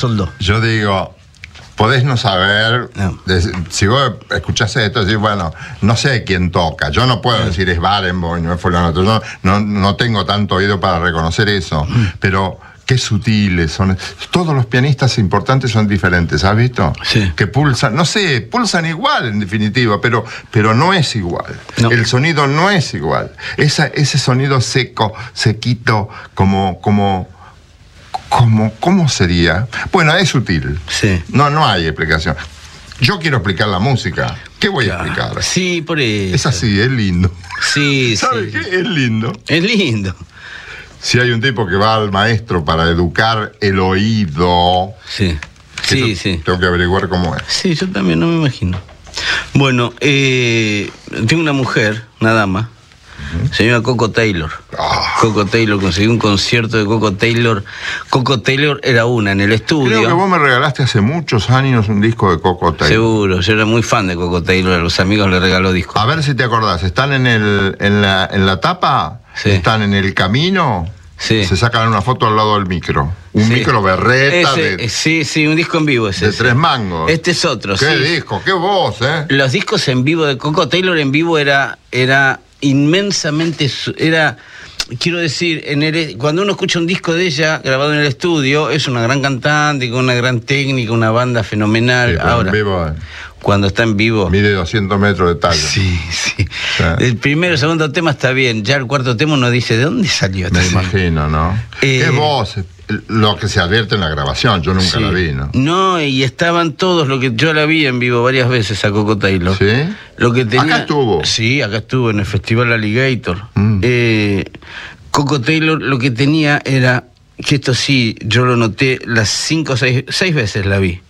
soldó. Yo digo, podés no saber, si vos escuchás esto, decís, bueno, no sé quién toca. Yo no puedo decir es Barenboim, no es fulano. Yo no tengo tanto oído para reconocer eso, pero qué sutiles son. Todos los pianistas importantes son diferentes, ¿has visto? Sí. Que pulsan, no sé, pulsan igual en definitiva, pero no es igual. No. El sonido no es igual. Ese sonido seco, sequito, ¿cómo sería? Bueno, es sutil. Sí. No hay explicación. Yo quiero explicar la música. ¿Qué voy a explicar? Sí, por eso. Es así, es lindo. Sí, ¿Sabes sí. qué? Es lindo. Es lindo. Si hay un tipo que va al maestro para educar el oído... Sí. Sí, sí. Tengo que averiguar cómo es. Sí, yo también, no me imagino. Bueno, tengo una mujer, una dama, se llama Coco Taylor. Coco Taylor, conseguí un concierto de Coco Taylor. Coco Taylor era una en el estudio. Creo que vos me regalaste hace muchos años un disco de Coco Taylor. Seguro, yo era muy fan de Coco Taylor, a los amigos le regaló discos. A ver si te acordás, ¿están en la tapa? Sí. ¿Están en el camino? Sí. Se sacan una foto al lado del micro. Un micro berreta Sí, un disco en vivo ese. de 3 mangos. Este es otro, ¿Qué disco? ¿Qué voz, Los discos en vivo de Coco Taylor en vivo era inmensamente... Quiero decir, cuando uno escucha un disco de ella grabado en el estudio, es una gran cantante, con una gran técnica, una banda fenomenal. Sí, ahora, en vivo, cuando está en vivo... mide 200 metros de talla. Sí. El primero, segundo tema está bien, ya el cuarto tema uno dice, ¿de dónde salió? Me imagino, ¿no? ¿Qué voz? Lo que se advierte en la grabación, yo nunca la vi, ¿no? No, y estaban todos, yo la vi en vivo varias veces a Coco Taylor. ¿Sí? Lo que tenía, ¿Acá estuvo? Sí, acá estuvo en el Festival Alligator. Coco Taylor lo que tenía era, que esto sí, yo lo noté, las 5 o 6 veces la vi.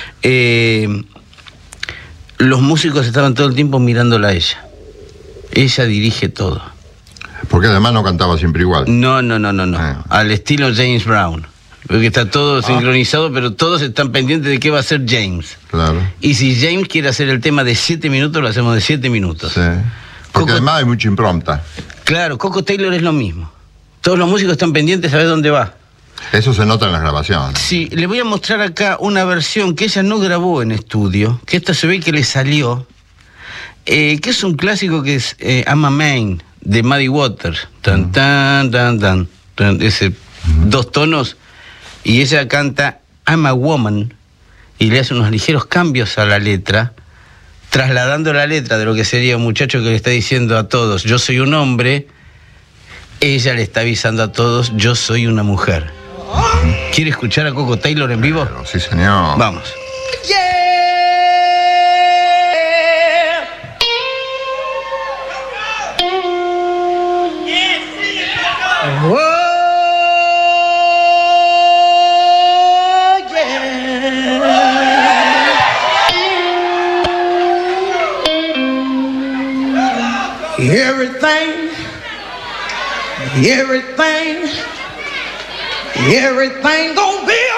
Los músicos estaban todo el tiempo mirándola a ella. Ella dirige todo. Porque además no cantaba siempre igual. No. Al estilo James Brown. Porque está todo sincronizado, pero todos están pendientes de qué va a hacer James. Claro. Y si James quiere hacer el tema de 7 minutos, lo hacemos de 7 minutos. Sí. Porque además hay mucha impronta. Claro, Coco Taylor es lo mismo. Todos los músicos están pendientes a ver dónde va. Eso se nota en las grabaciones. Sí, le voy a mostrar acá una versión que ella no grabó en estudio, que esta se ve que le salió, que es un clásico que es I'm a Man, de Muddy Waters. Tan, tan, tan, tan, tan, ese 2 tonos, y ella canta I'm a Woman, y le hace unos ligeros cambios a la letra, trasladando la letra de lo que sería un muchacho que le está diciendo a todos, yo soy un hombre, ella le está avisando a todos, yo soy una mujer. ¿Quiere escuchar a Coco Taylor en vivo? Claro, sí, señor. Vamos. Everything gonna be